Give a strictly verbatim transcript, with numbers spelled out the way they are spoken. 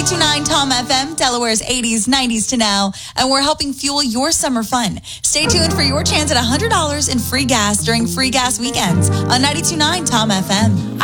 ninety-two point nine Tom F M, Delaware's eighties, nineties to now, and we're helping fuel your summer fun. Stay tuned for your chance at one hundred dollars in free gas during free gas weekends on ninety-two point nine Tom F M.